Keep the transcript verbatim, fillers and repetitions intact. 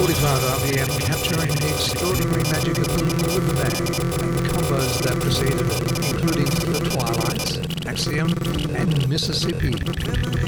forty-five R P M, capturing the extraordinary magic of the Wood Bang and the combos that preceded it, including The Twilights, Axiom, and Mississippi.